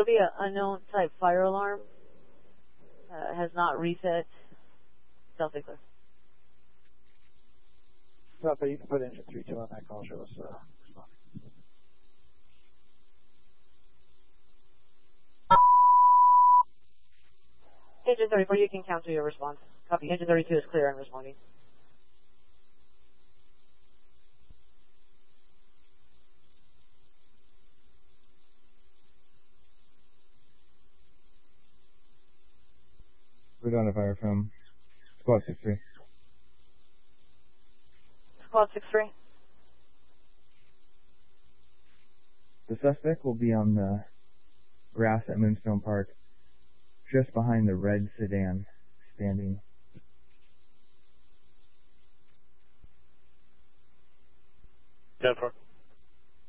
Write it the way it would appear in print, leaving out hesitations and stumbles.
It'll be an unknown type fire alarm. Has not reset. Delta clear. Delta, you can put engine 3-2 on that call. Show us responding. Engine 34, you can counter your response. Copy. Engine 32 is clear and responding. We're on the fire from Squad 6-3. Squad 6-3. The suspect will be on the grass at Moonstone Park, just behind the red sedan, standing